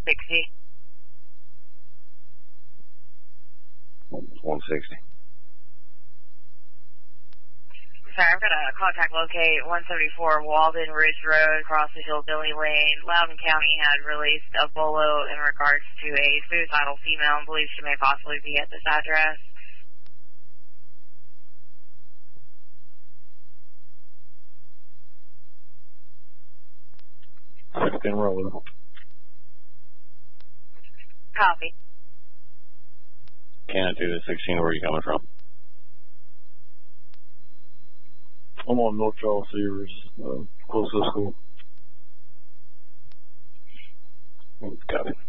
160. 160. Sorry, I'm going to contact locate 174 Walden Ridge Road, across the Hillbilly Lane. Loudoun County had released a bolo in regards to a suicidal female and believes she may possibly be at this address. Rolling. Copy. Can I do the 16? Where are you coming from? I'm on North Charles Sears, close to the school. Copy.